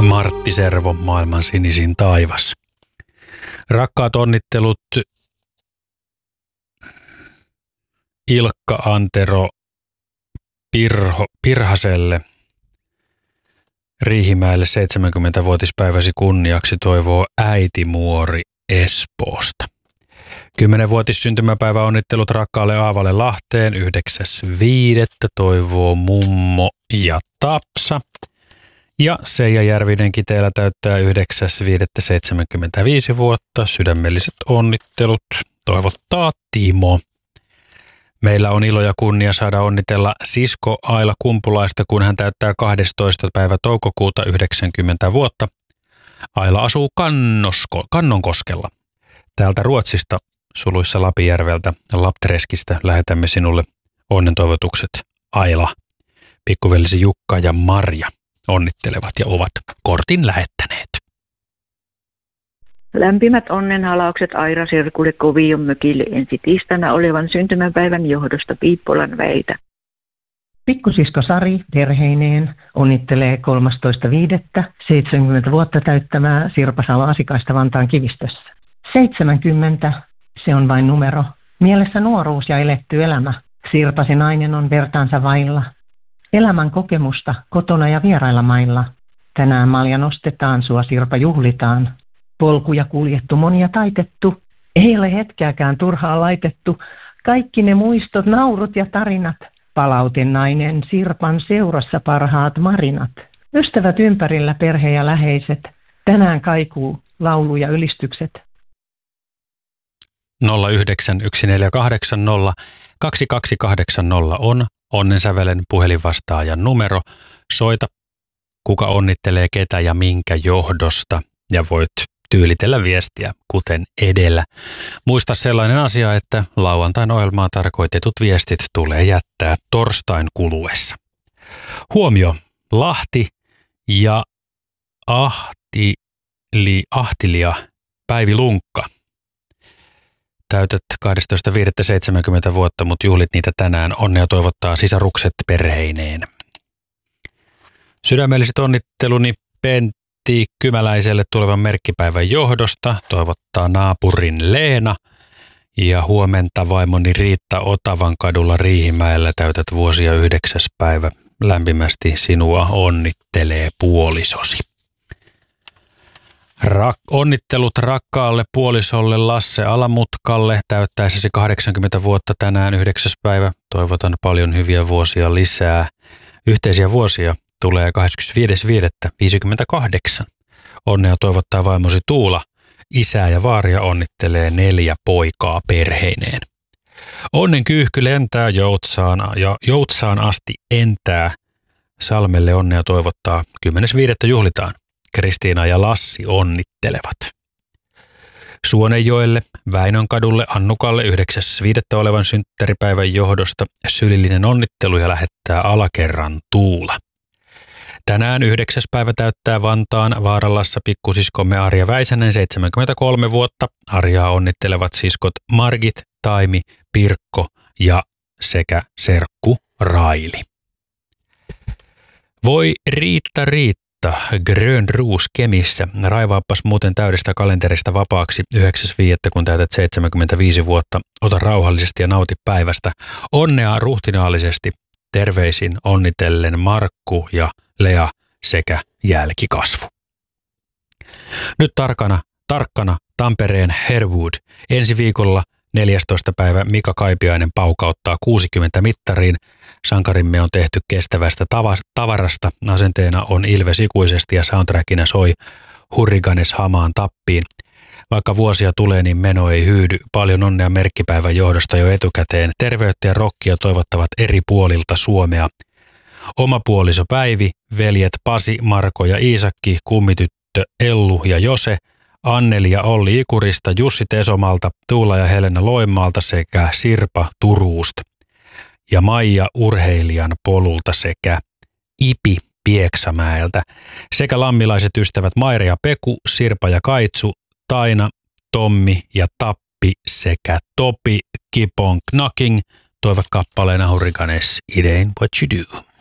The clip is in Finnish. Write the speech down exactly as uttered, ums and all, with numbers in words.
Martti Servo, maailman sinisin taivas. Rakkaat onnittelut Ilkka Antero Pirho, Pirhaselle Riihimäelle seitsemänkymmentävuotispäiväsi kunniaksi toivoo äiti Muori Espoosta. Kymmenenvuotissyntymäpäivä onnittelut rakkaalle Aavalle Lahteen yhdeksäs viidettä toivoo mummo ja Tapsa. Ja Seija Järvinen Kiteellä täyttää yhdeksäs viidettä seitsemänkymmentäviisi vuotta. Sydämelliset onnittelut toivottaa Timo. Meillä on ilo ja kunnia saada onnitella sisko Aila Kumpulaista, kun hän täyttää kahdestoista päivä toukokuuta yhdeksänkymmentä vuotta. Aila asuu Kannosko, Kannonkoskella. Täältä Ruotsista, suluissa Lapijärveltä, Laptreskistä lähetämme sinulle onnentoivotukset. Aila, pikkuvelisi Jukka ja Marja onnittelevat ja ovat kortin lähettäneet. Lämpimät onnenhalaukset Aira Serkulle Kovion mökille ensi tiistaina olevan syntymäpäivän johdosta Piippolan Väitä. Pikkusisko Sari perheineen onnittelee kolmastoista viidettä seitsemänkymmentä vuotta täyttämää Sirpa Salo-Asikaista Vantaan Kivistössä. seitsemänkymmentä, se on vain numero. Mielessä nuoruus ja eletty elämä. Sirpasi nainen on vertaansa vailla. Elämän kokemusta kotona ja vierailla mailla. Tänään malja nostetaan, sua Sirpa juhlitaan. Polkuja kuljettu, monia taitettu. Ei ole hetkeäkään turhaa laitettu. Kaikki ne muistot, naurut ja tarinat. Palautenainen Sirpan seurassa parhaat marinat. Ystävät ympärillä, perhe ja läheiset. Tänään kaikuu laulu ja ylistykset. nolla yhdeksän yksi neljä kahdeksan nolla kaksi kaksi kahdeksan nolla on onnensävelen puhelinvastaajan numero. Soita, kuka onnittelee ketä ja minkä johdosta, ja voit tyylitellä viestiä kuten edellä. Muista sellainen asia, että lauantain ohjelmaan tarkoitetut viestit tulee jättää torstain kuluessa. Huomio, Lahti ja Ahtili, Ahtilia Päivi Lunkka. Täytät kahdestoista viidettä seitsemänkymmentä vuotta, mutta juhlit niitä tänään. Onnea toivottaa sisarukset perheineen. Sydämelliset onnitteluni Pentti Kymäläiselle tulevan merkkipäivän johdosta. Toivottaa naapurin Leena. Ja huomenta vaimoni Riitta Otavan kadulla Riihimäellä täytät vuosia yhdeksäs päivä. Lämpimästi sinua onnittelee puolisosi. Rak- onnittelut rakkaalle puolisolle Lasse Alamutkalle täyttäessäsi kahdeksankymmentä vuotta tänään yhdeksäs päivä. Toivotan paljon hyviä vuosia lisää. Yhteisiä vuosia tulee kahdeskymmenesviides viidettä viisikymmentäkahdeksan. Onnea toivottaa vaimosi Tuula. Isää ja vaaria onnittelee neljä poikaa perheineen. Onnen kyyhky lentää Joutsaan ja Joutsaan asti entää. Salmelle onnea toivottaa kymmenes viidettä juhlitaan. Kristiina ja Lassi onnittelevat. Suonenjoelle, Väinönkadulle, Annukalle yhdeksäs viidettä olevan synttäripäivän johdosta sylillinen onnittelu ja lähettää alakerran Tuula. Tänään yhdeksäs päivä täyttää Vantaan Vaaralassa pikkusiskomme Arja Väisänen seitsemänkymmentäkolme vuotta. Arjaa onnittelevat siskot Margit, Taimi, Pirkko ja sekä serkku Raili. Voi Riitta Riitta. Grön Roos Kemissä. Raivaappas muuten täydestä kalenterista vapaaksi yhdeksäs viidettä kun täytät seitsemänkymmentäviisi vuotta. Ota rauhallisesti ja nauti päivästä. Onnea ruhtinaallisesti. Terveisin onnitellen Markku ja Lea sekä jälkikasvu. Nyt tarkana, tarkkana Tampereen Herwood. Ensi viikolla neljästoista päivä Mika Kaipiainen paukauttaa kuusikymmentä mittariin. Sankarimme on tehty kestävästä tavarasta. Asenteena on Ilves ikuisesti ja soundtrackina soi Hurriganes hamaan tappiin. Vaikka vuosia tulee, niin meno ei hyydy. Paljon onnea merkkipäivän johdosta jo etukäteen. Terveyttä ja rockia toivottavat eri puolilta Suomea. Oma puoliso Päivi, veljet Pasi, Marko ja Iisakki, kummityttö Ellu ja Jose, Anneli ja Olli Ikurista, Jussi Tesomalta, Tuula ja Helena Loimaalta sekä Sirpa Turuusta. Ja Maija Urheilijan polulta sekä Ipi Pieksämäeltä sekä lammilaiset ystävät Maire ja Peku, Sirpa ja Kaitsu, Taina, Tommi ja Tappi sekä Topi Keep on Knocking toivat kappaleena Hurricanes It Ain't What You Do.